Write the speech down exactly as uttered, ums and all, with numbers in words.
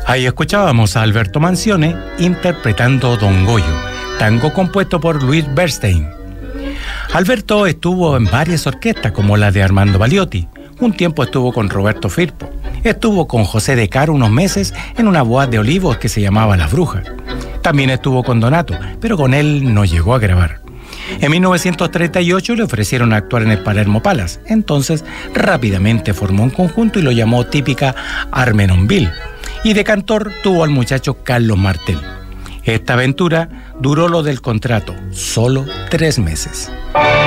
Ahí escuchábamos a Alberto Manzione interpretando Don Goyo, tango compuesto por Luis Bernstein. Alberto estuvo en varias orquestas como la de Armando Baliotti. Un tiempo estuvo con Roberto Firpo. Estuvo con José de Caro unos meses en una boda de Olivos que se llamaba Las Brujas. También estuvo con Donato, pero con él no llegó a grabar. En mil novecientos treinta y ocho le ofrecieron actuar en el Palermo Palace. Entonces rápidamente formó un conjunto y lo llamó Típica Armenonville. Y de cantor tuvo al muchacho Carlos Martel. Esta aventura duró lo del contrato, solo tres meses.